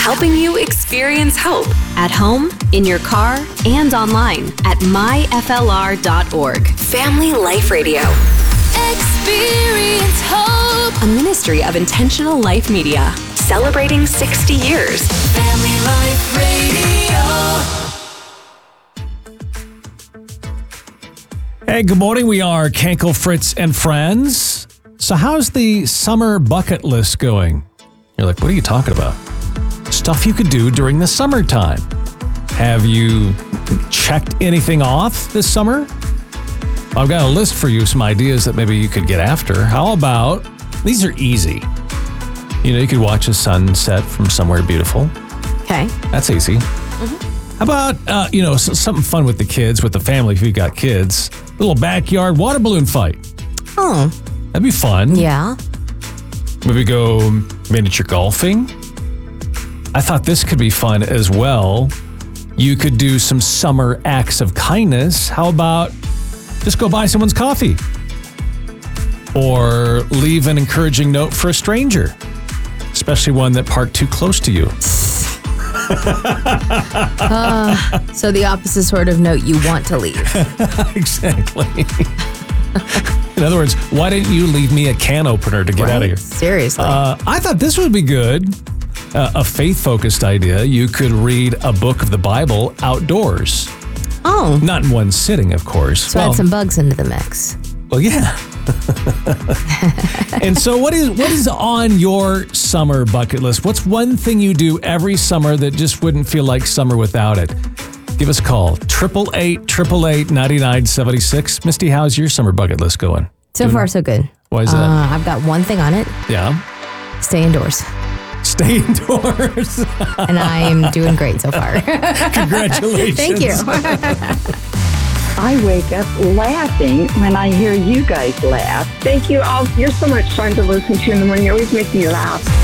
helping you experience hope at home, in your car, and online at myflr.org. Family Life Radio. Experience hope. A ministry of Intentional Life Media. Celebrating 60 years. Family Life Radio. Hey, good morning. We are Kenkel, Fritz, and friends. So how's the summer bucket list going? You're like, what are you talking about? Stuff you could do during the summertime. Have you checked anything off this summer? I've got a list for you, some ideas that maybe you could get after. How about, these are easy. You know, you could watch a sunset from somewhere beautiful. Okay. That's easy. Mm-hmm. How about, something fun with the kids, with the family if you've got kids. A little backyard water balloon fight. Oh. That'd be fun. Yeah. Maybe go miniature golfing. I thought this could be fun as well. You could do some summer acts of kindness. How about just go buy someone's coffee? Or leave an encouraging note for a stranger, especially one that parked too close to you. So the opposite sort of note you want to leave. Exactly. In other words, why didn't you leave me a can opener to get out of here? Seriously. I thought this would be good. A faith-focused idea. You could read a book of the Bible outdoors. Oh. Not in one sitting, of course. So add some bugs into the mix. Well, yeah. And so what is on your summer bucket list? What's one thing you do every summer that just wouldn't feel like summer without it? Give us a call, 888-888-9976. Misty, how's your summer bucket list going? So far, so good. Why is that? I've got one thing on it. Yeah. Stay indoors. Stay indoors. And I'm doing great so far. Congratulations. Thank you. I wake up laughing when I hear you guys laugh. Thank you all. You're so much fun to listen to in the morning. You always make me laugh.